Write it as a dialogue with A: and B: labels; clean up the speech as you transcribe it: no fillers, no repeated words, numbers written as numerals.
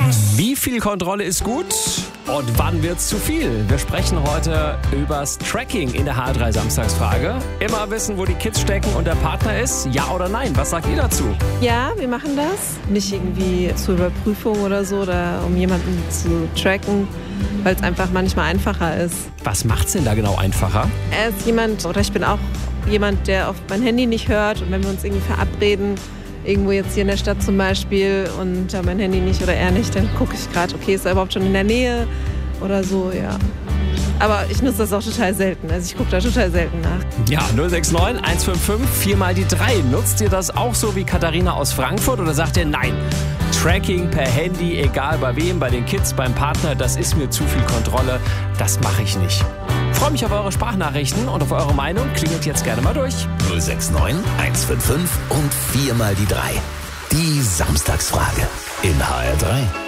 A: Wie viel Kontrolle ist gut und wann wird's zu viel? Wir sprechen heute übers Tracking in der HR3 Samstagsfrage. Immer wissen, wo die Kids stecken und der Partner ist, ja oder nein? Was sagt ihr dazu?
B: Ja, wir machen das. Nicht irgendwie zur Überprüfung oder so oder um jemanden zu tracken, weil es einfach manchmal einfacher ist.
A: Was macht's denn da genau einfacher?
B: Er ist jemand, oder ich bin auch jemand, der auf mein Handy nicht hört. Und wenn wir uns irgendwie verabreden, irgendwo jetzt hier in der Stadt zum Beispiel und mein Handy nicht oder er nicht, dann gucke ich gerade, okay, ist er überhaupt schon in der Nähe oder so, ja. Aber ich nutze das auch total selten, also ich gucke da total selten nach.
A: Ja, 069 155 4 mal die 3. Nutzt ihr das auch so wie Katharina aus Frankfurt oder sagt ihr nein? Tracking per Handy, egal bei wem, bei den Kids, beim Partner, das ist mir zu viel Kontrolle, das mache ich nicht. Ich freue mich auf eure Sprachnachrichten und auf eure Meinung. Klingelt jetzt gerne mal durch.
C: 069 155 und 4 mal die 3. Die Samstagsfrage in HR3.